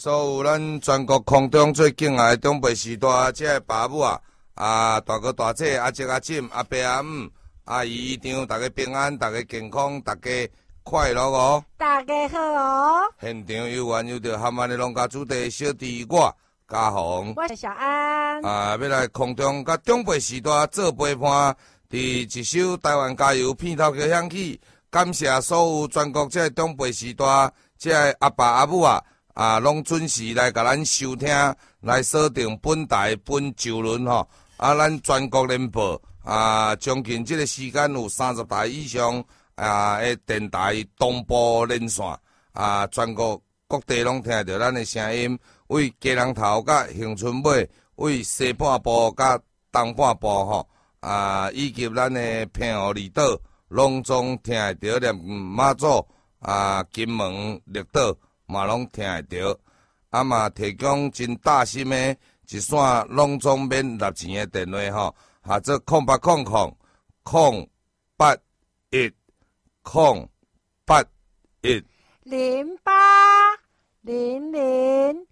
所有咱全国空中最敬爱的长辈时代，这爸母大哥大姐阿叔阿婶阿伯阿姆阿姨姨丈，大家平安，大家健康，大家快乐哦！ 大家好哦！ 现场有缘有着含安的农家主题小弟我嘉宏， 我是小安。 要来空中甲长辈时代做陪伴，伫一首台湾加油片头曲响起，感谢所有全国这长辈时代这阿爸阿母拢准时来甲咱收听，来锁定本台本周轮吼。咱全国联播将近这个时间有30台以上的电台同步连线全国各地拢听到咱的声音。为家人头甲恒春尾，为西半部甲东半部吼以及咱的平湖离岛，拢总听会到，连马祖金门绿岛嘛拢听会到。嘛提供真大心的一线拢总免纳钱的电话吼，或者0800 081 081 0800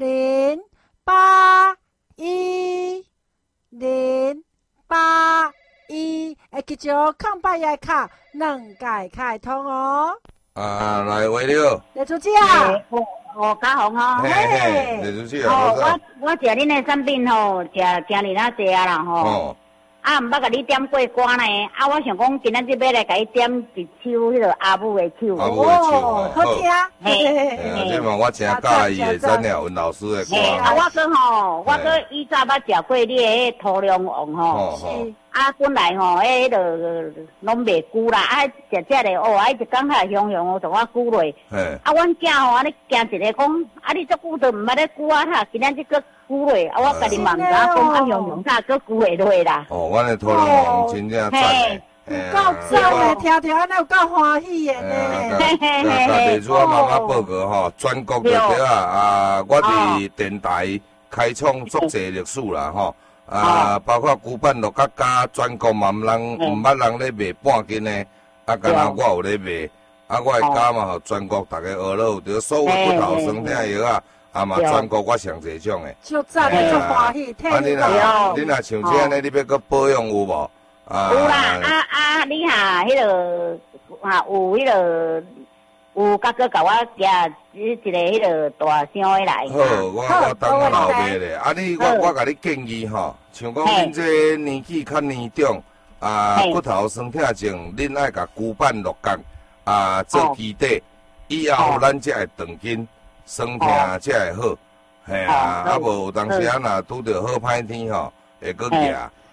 081 记住空白页卡2改开通哦。 来喂了， 李主席啊， 嘉宏吼， 嘿，李主席啊， 我食恁的产品吼，食今日哪济啦吼，毋捌甲你点过歌呢，我想讲今仔日要来甲你点一首迄个阿母的手， 阿母的手， 好听， 这嘛我真介意的张鸟文老师的歌。 我搁以前捌食过你的迄土壤王吼。本来吼，迄个拢袂久啦，食的一工下香香就我久落。阮囝吼，安尼惊一个讲，你足久都毋捌咧久哈，今仔日搁久落，我家己嘛毋知影讲香香啥搁久会落啦。 阮的土壤王真正赞的。 有够赞的，听听安尼有够欢喜的呢。 甲地主妈妈报告吼，全国就对我伫电台开创足济历史啦吼。包括古板乐家，全国嘛毋捌人咧卖半斤的，敢若我有咧卖，我的家嘛，互全国大家学了，着所有骨头酸痛药嘛全国我上侪种的。 就赞的，就欢喜，听你若像这安尼，你要搁保养有无？ 有啦，你迄个有迄个。有甲哥甲我寄一个迄个大箱的来。 好，我等我后尾咧。我甲你建议吼，像讲恁这年纪较年长，骨头酸痛症，恁爱甲古板乐角做基底，以后咱才会长筋，酸痛才会好。无有当时若拄着好歹天吼，会搁举。